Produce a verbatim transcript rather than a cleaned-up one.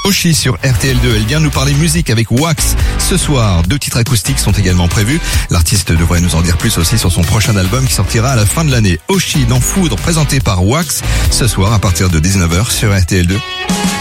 Oshi sur R T L deux, elle vient nous parler musique avec Wax. Ce soir, deux titres acoustiques sont également prévus. L'artiste devrait nous en dire plus aussi sur son prochain album qui sortira à la fin de l'année. Oshi dans Foudre, présenté par Wax, ce soir à partir de dix-neuf heures sur R T L deux.